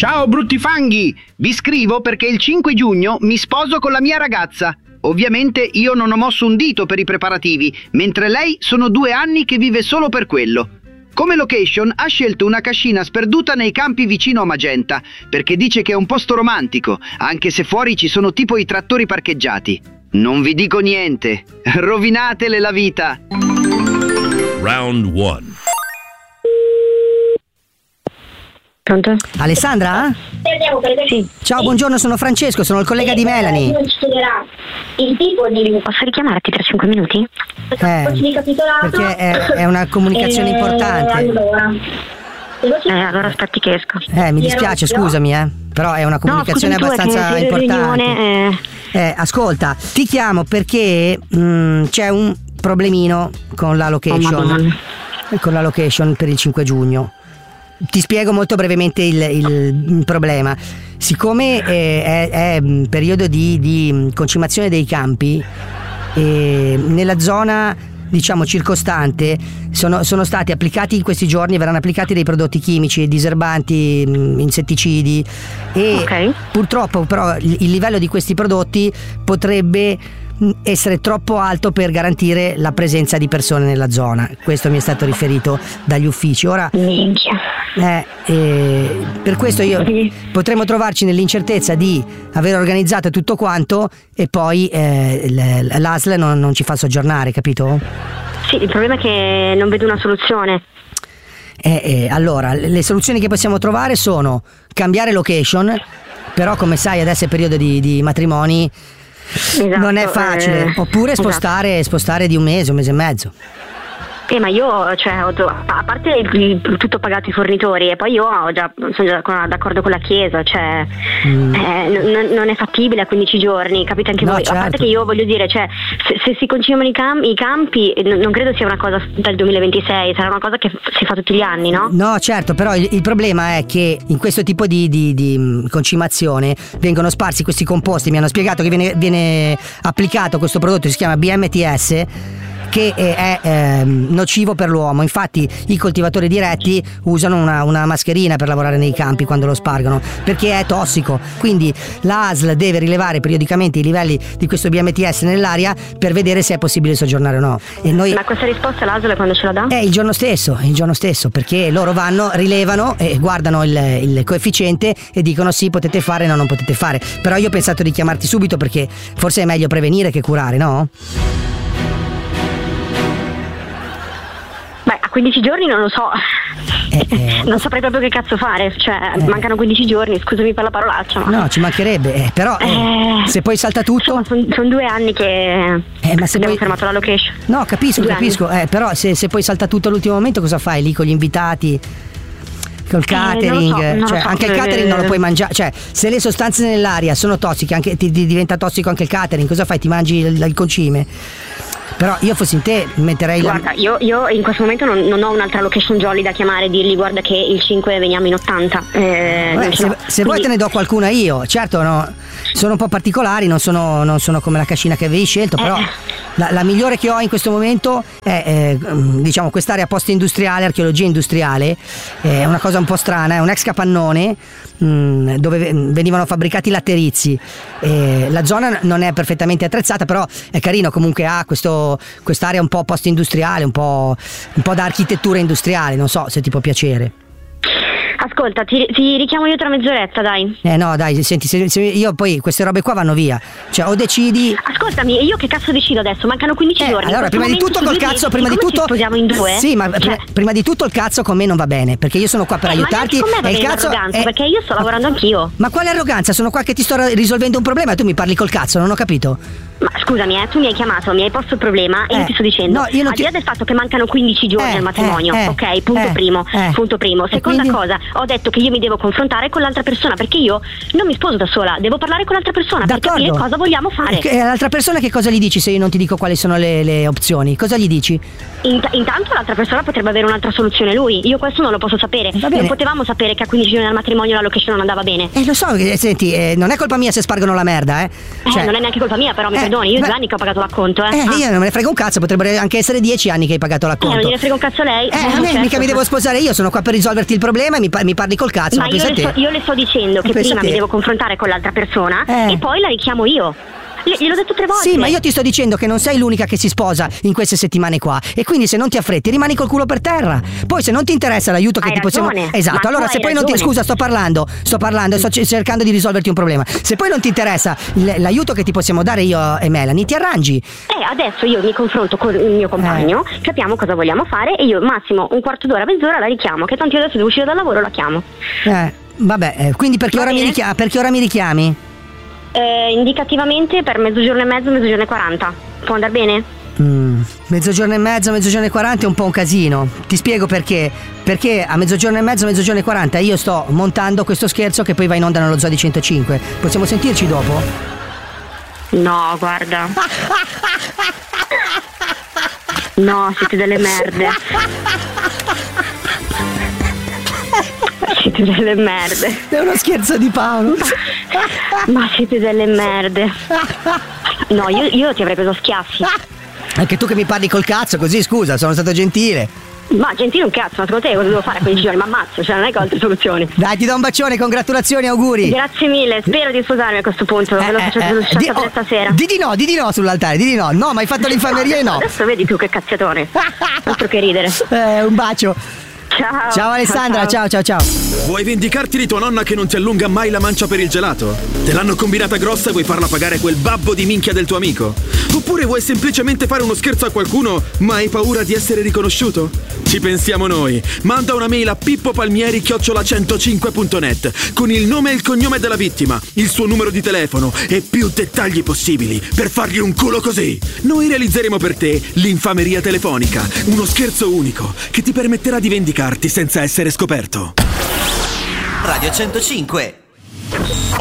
Ciao brutti fanghi! Vi scrivo perché il 5 giugno mi sposo con la mia ragazza. Ovviamente io non ho mosso un dito per i preparativi, mentre lei sono 2 anni che vive solo per quello. Come location ha scelto una cascina sperduta nei campi vicino a Magenta, perché dice che è un posto romantico, anche se fuori ci sono tipo i trattori parcheggiati. Non vi dico niente, rovinatele la vita. Round 1. Pronto? Alessandra? Sì. Ciao, buongiorno, sono Francesco, sono il collega di Melanie. Il tipo di... Posso richiamarti tra 5 minuti? Perché è una comunicazione importante. Allora aspetti che esco. Mi dispiace, scusami, però è una comunicazione abbastanza importante. Ascolta, ti chiamo perché c'è un problemino con la location. Con la location per il 5 giugno. Ti spiego molto brevemente il problema. Siccome è periodo di concimazione dei campi, nella zona diciamo circostante sono stati applicati in questi giorni, verranno applicati dei prodotti chimici, diserbanti, insetticidi e purtroppo però il livello di questi prodotti potrebbe essere troppo alto per garantire la presenza di persone nella zona. Questo mi è stato riferito dagli uffici. Ora per questo potremmo trovarci nell'incertezza di aver organizzato tutto quanto e poi l'ASL non ci fa soggiornare, capito? Sì, il problema è che non vedo una soluzione. Allora, le soluzioni che possiamo trovare sono cambiare location, però come sai adesso è periodo di matrimoni. Esatto, non è facile, oppure spostare di un mese e mezzo. Ma io, a parte tutto pagato i fornitori, e poi io sono già d'accordo con la chiesa, non è fattibile a 15 giorni, capite anche voi? Certo. A parte che io voglio dire, se si concimano i campi, non credo sia una cosa del 2026, sarà una cosa che si fa tutti gli anni, no? No, certo, però il problema è che in questo tipo di concimazione vengono sparsi questi composti. Mi hanno spiegato che viene applicato questo prodotto, si chiama BMTS, che è nocivo per l'uomo. Infatti i coltivatori diretti usano una mascherina per lavorare nei campi quando lo spargono, perché è tossico. Quindi la ASL deve rilevare periodicamente i livelli di questo BMTS nell'aria per vedere se è possibile soggiornare o no. Ma questa risposta l'ASL quando ce la dà? Il giorno stesso, perché loro vanno, rilevano e guardano il coefficiente e dicono sì, potete fare, no, non potete fare. Però io ho pensato di chiamarti subito perché forse è meglio prevenire che curare, no? 15 giorni non lo so. Non saprei proprio che cazzo fare. Mancano 15 giorni, scusami per la parolaccia, ma... No, ci mancherebbe, però se poi salta tutto. Sono 2 anni che abbiamo fermato la location. No, capisco. Però se poi salta tutto all'ultimo momento, cosa fai lì con gli invitati? Col catering, non lo so, anche il catering non lo puoi mangiare. Se le sostanze nell'aria sono tossiche, anche ti diventa tossico anche il catering, cosa fai? Ti mangi il concime? Però io fossi in te metterei Guarda, io in questo momento non ho un'altra location jolly da chiamare e dirgli guarda che il 5 veniamo in 80. Se vuoi te ne do qualcuna io. Certo, no, sono un po' particolari, non sono come la cascina che avevi scelto, però la migliore che ho in questo momento è diciamo quest'area post-industriale, archeologia industriale. È una cosa un po' strana, è un ex capannone dove venivano fabbricati laterizi. La zona non è perfettamente attrezzata, però è carino, comunque ha quest'area un po' post-industriale, un po' da architettura industriale, non so se ti può piacere. Ascolta, ti richiamo io tra mezz'oretta, dai. No, dai, senti, se io poi queste robe qua vanno via. O decidi. Ascoltami, io che cazzo decido adesso? Mancano 15 giorni. Allora, prima di tutto col cazzo, prima di tutto. Ci sposiamo in 2? Sì, ma prima di tutto il cazzo con me non va bene, perché io sono qua per aiutarti. Ma con me va e il bene cazzo l'arroganza, perché io sto lavorando anch'io. Ma quale arroganza? Sono qua che ti sto risolvendo un problema e tu mi parli col cazzo, non ho capito. Ma scusami, tu mi hai chiamato, mi hai posto il problema e io ti sto dicendo, no, io non al di là del fatto che mancano 15 giorni al matrimonio, ok, punto primo. Seconda cosa, ho detto che io mi devo confrontare con l'altra persona, perché io non mi sposo da sola, devo parlare con l'altra persona per capire cosa vogliamo fare. E all'altra persona che cosa gli dici se io non ti dico quali sono le opzioni? Cosa gli dici? Intanto l'altra persona potrebbe avere un'altra soluzione lui, io questo non lo posso sapere. Non potevamo sapere che a 15 giorni dal matrimonio la location non andava bene. Lo so, senti, non è colpa mia se spargono la merda, non è neanche colpa mia, però mi perdoni, io 2 anni che ho pagato l'acconto. Io non me ne frega un cazzo, potrebbero anche essere 10 anni che hai pagato l'acconto. Non gliene frega un cazzo lei. Certo. Mica mi devo sposare io, sono qua per risolverti il problema e mi parli col cazzo. Ma io le sto dicendo che prima mi devo confrontare con l'altra persona e poi la richiamo io. Gliel'ho detto 3 volte. Sì, ma io ti sto dicendo che non sei l'unica che si sposa in queste settimane qua. E quindi se non ti affretti rimani col culo per terra. Poi se non ti interessa l'aiuto che ti possiamo. Esatto, ma allora se poi non ti. Scusa, sto parlando e sto cercando di risolverti un problema. Se poi non ti interessa l'aiuto che ti possiamo dare io e Melanie, ti arrangi. Adesso io mi confronto con il mio compagno, capiamo cosa vogliamo fare e io massimo un quarto d'ora, mezz'ora la richiamo. Che tanto io adesso devo uscire dal lavoro, la chiamo. Vabbè, quindi perché ora mi richiami? Indicativamente per mezzogiorno e mezzo, mezzogiorno e 40. Può andare bene? Mezzogiorno e mezzo, mezzogiorno e 40 è un po' un casino. Ti spiego perché. Perché a mezzogiorno e mezzo, mezzogiorno e 40 io sto montando questo scherzo che poi va in onda nello Zoo di 105. Possiamo sentirci dopo? No, guarda. No, siete delle merde. Siete delle merde. È uno scherzo di Paolo. Ma siete delle merde. No, io ti avrei preso schiaffi. Anche tu che mi parli col cazzo così, scusa, sono stato gentile. Ma gentile un cazzo, ma secondo te cosa devo fare a 15 giorni? Ma ammazzo, cioè non è che ho altre soluzioni. Dai, ti do un bacione, congratulazioni, auguri. Grazie mille, spero di sposarmi a questo punto. Ve lo faccio stasera. Di no sull'altare, di no. No, ma hai fatto l'infameria e no. Adesso vedi tu che cazziatone. Altro che ridere. Un bacio. Ciao Alessandra, ciao. Vuoi vendicarti di tua nonna che non ti allunga mai la mancia per il gelato? Te l'hanno combinata grossa e vuoi farla pagare quel babbo di minchia del tuo amico? Oppure vuoi semplicemente fare uno scherzo a qualcuno ma hai paura di essere riconosciuto? Ci pensiamo noi. Manda una mail a pippopalmieri@105.net con il nome e il cognome della vittima, il suo numero di telefono e più dettagli possibili per fargli un culo così. Noi realizzeremo per te l'infameria telefonica, uno scherzo unico che ti permetterà di vendicarti senza essere scoperto. Radio 105